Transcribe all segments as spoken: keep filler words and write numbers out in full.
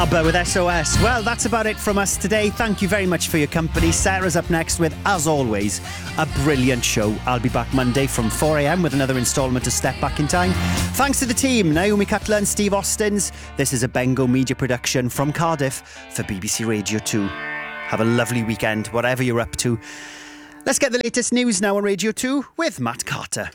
ABBA with S O S. Well, that's about it from us today. Thank you very much for your company. Sarah's up next with, as always, a brilliant show. I'll be back Monday from four a.m. with another instalment of Step Back in Time. Thanks to the team, Naomi Cutler and Steve Austins. This is a Bengo Media production from Cardiff for B B C Radio two. Have a lovely weekend, whatever you're up to. Let's get the latest news now on Radio two with Matt Carter.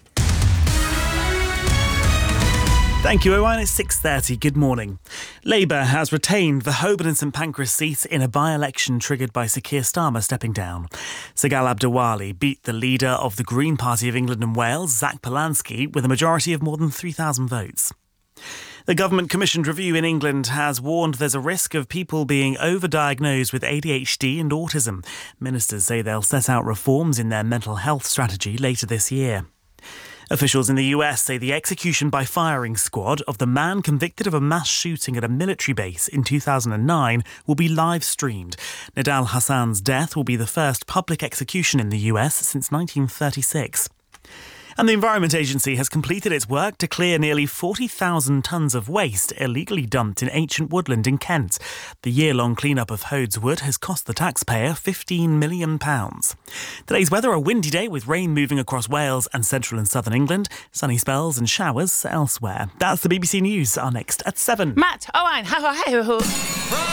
Thank you, Owen. It's six thirty. Good morning. Labour has retained the Holborn and St Pancras seat in a by-election triggered by Sir Keir Starmer stepping down. Sagal Abdawali beat the leader of the Green Party of England and Wales, Zach Polanski, with a majority of more than three thousand votes. The government-commissioned review in England has warned there's a risk of people being overdiagnosed with A D H D and autism. Ministers say they'll set out reforms in their mental health strategy later this year. Officials in the U S say the execution by firing squad of the man convicted of a mass shooting at a military base in two thousand nine will be live-streamed. Nidal Hassan's death will be the first public execution in the U S since nineteen thirty-six. And the Environment Agency has completed its work to clear nearly forty thousand tonnes of waste illegally dumped in ancient woodland in Kent. The year-long clean-up of Hodes Wood has cost the taxpayer fifteen million pounds. Today's weather, a windy day with rain moving across Wales and central and southern England. Sunny spells and showers elsewhere. That's the B B C News. Our next at seven. Matt, Owen, ha ha ha.